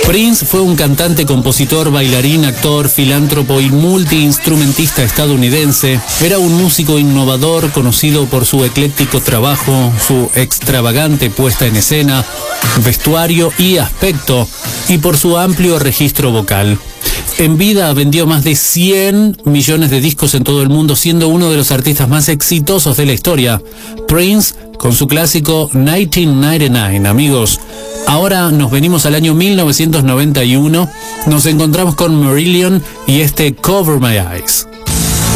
Prince fue un cantante, compositor, bailarín, actor, filántropo y multiinstrumentista estadounidense. Era un músico innovador, conocido por su ecléctico trabajo, su extravagante puesta en escena, vestuario y aspecto, y por su amplio registro vocal. En vida vendió más de 100 millones de discos en todo el mundo, siendo uno de los artistas más exitosos de la historia. Prince, con su clásico 1999, amigos. Ahora nos venimos al año 1991, nos encontramos con Marillion y este Cover My Eyes.